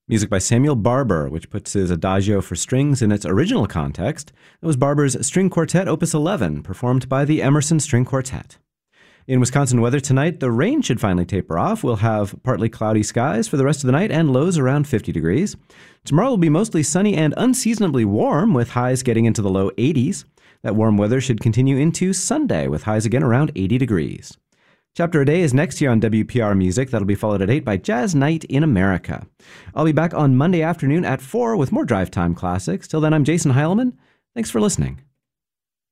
Music by Samuel Barber, which puts his Adagio for strings in its original context. It was Barber's String Quartet Opus 11, performed by the Emerson String Quartet. In Wisconsin weather tonight, the rain should finally taper off. We'll have partly cloudy skies for the rest of the night and lows around 50 degrees. Tomorrow will be mostly sunny and unseasonably warm, with highs getting into the low 80s. That warm weather should continue into Sunday, with highs again around 80 degrees. Chapter a Day is next here on WPR Music. That'll be followed at 8 by Jazz Night in America. I'll be back on Monday afternoon at 4 with more Drive Time classics. Till then, I'm Jason Heilman. Thanks for listening.